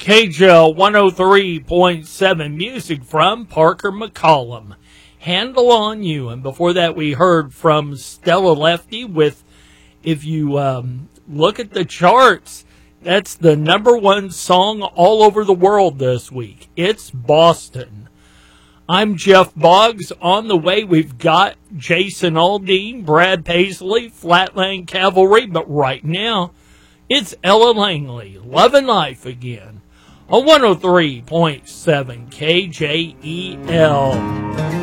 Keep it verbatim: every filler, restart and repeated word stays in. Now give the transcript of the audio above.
K J L one oh three point seven, music from Parker McCollum, Handle on You. And before that, we heard from Stella Lefty with, if you um, look at the charts, that's the number one song all over the world this week. It's Boston. I'm Jeff Boggs. On the way, we've got Jason Aldean, Brad Paisley, Flatland Cavalry. But right now, it's Ella Langley, Lovin' Life Again, on one oh three point seven K J E L.